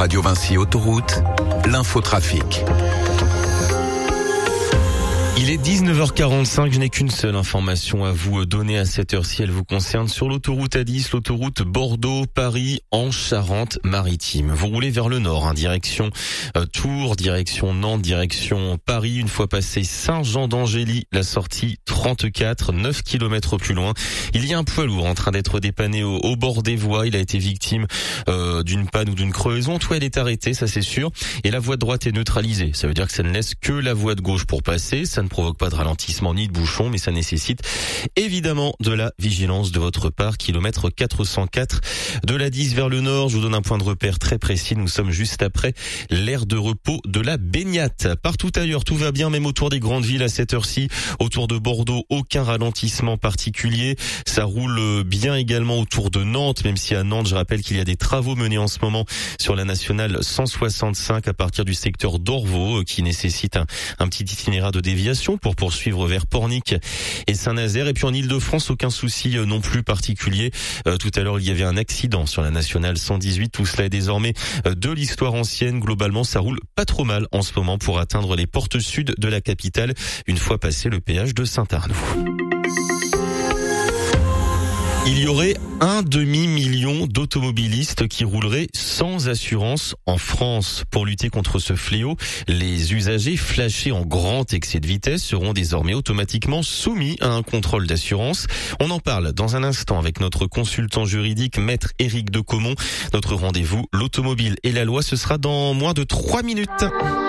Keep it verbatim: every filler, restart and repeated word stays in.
Radio Vinci Autoroute, l'infotrafic. Il est dix-neuf heures quarante-cinq, je n'ai qu'une seule information à vous donner à cette heure-ci. Elle vous concerne sur l'autoroute A dix, l'autoroute Bordeaux-Paris en Charente-Maritime. Vous roulez vers le nord, hein, direction euh, Tours, direction Nantes, direction Paris. Une fois passé Saint-Jean-d'Angély, la sortie trente-quatre, neuf kilomètres plus loin. Il y a un poids lourd en train d'être dépanné au, au bord des voies. Il a été victime euh, d'une panne ou d'une crevaison. Tout elle est arrêtée, ça c'est sûr. Et la voie de droite est neutralisée. Ça veut dire que ça ne laisse que la voie de gauche pour passer. Ça ne provoque pas de ralentissement ni de bouchon, mais ça nécessite évidemment de la vigilance de votre part. Kilomètre quatre cent quatre de l'A dix vers le nord. Je vous donne un point de repère très précis. Nous sommes juste après l'aire de repos de la Baignate. Partout ailleurs, tout va bien, même autour des grandes villes à cette heure-ci. Autour de Bordeaux, aucun ralentissement particulier. Ça roule bien également autour de Nantes, même si à Nantes, je rappelle qu'il y a des travaux menés en ce moment sur la nationale cent soixante-cinq à partir du secteur d'Orvaux, qui nécessite un, un petit itinéraire de déviation pour poursuivre vers Pornic et Saint-Nazaire. Et puis en Ile-de-France, aucun souci non plus particulier. Euh, tout à l'heure, il y avait un accident sur la nationale cent dix-huit. Tout cela est désormais de l'histoire ancienne. Globalement, ça roule pas trop mal en ce moment pour atteindre les portes sud de la capitale, une fois passé le péage de Saint-Arnoux. Il y aurait un demi-million d'automobilistes qui rouleraient sans assurance en France. Pour lutter contre ce fléau, les usagers flashés en grand excès de vitesse seront désormais automatiquement soumis à un contrôle d'assurance. On en parle dans un instant avec notre consultant juridique, maître Éric Decomont. Notre rendez-vous, l'automobile et la loi, ce sera dans moins de trois minutes.